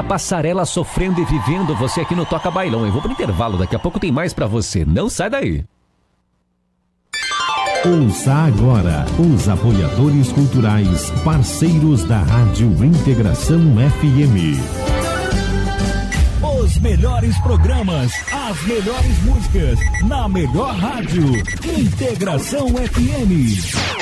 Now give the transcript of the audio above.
da passarela sofrendo e vivendo, você aqui no Toca Bailão. Eu vou pro intervalo, daqui a pouco tem mais pra você. Não sai daí. Ouça agora os apoiadores culturais, parceiros da Rádio Integração FM. Os melhores programas, as melhores músicas, na melhor rádio, Integração FM.